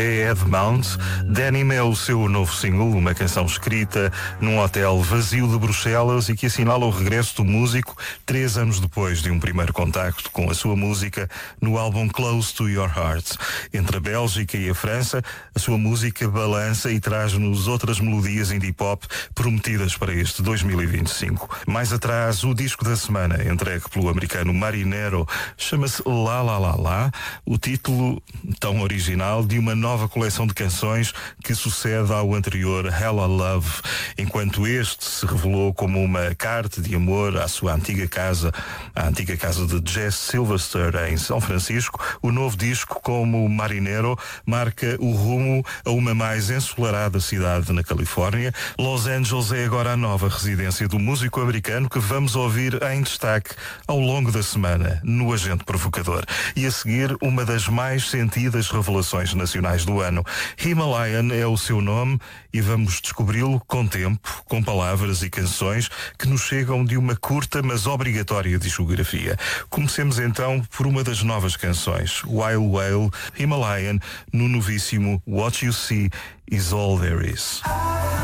É Ed Mount. Denim é o seu novo single, uma canção escrita num hotel vazio de Bruxelas e que assinala o regresso do músico 3 anos depois de um primeiro contacto com a sua música no álbum Close to Your Heart. Entre a Bélgica e a França, a sua música balança e traz-nos outras melodias indie pop prometidas para este 2025. Mais atrás, o disco da semana, entregue pelo americano Marinero, chama-se La La La La, o título tão original de uma nova coleção de canções que sucede ao anterior Hella Love, enquanto este se revelou como uma carta de amor à sua antiga casa, a antiga casa de Jess Sylvester em São Francisco. O novo disco, como Marinero, marca o rumo a uma mais ensolarada cidade na Califórnia. Los Angeles é agora a nova residência do músico americano que vamos ouvir em destaque ao longo da semana no Agente Provocador. E a seguir, uma das mais sentidas revelações nacionais do ano. Himalayan é o seu nome e vamos descobri-lo com tempo, com palavras e canções que nos chegam de uma curta mas obrigatória discografia. Comecemos então por uma das novas canções, Wild Whale, Himalayan, no novíssimo What You See Is All There Is.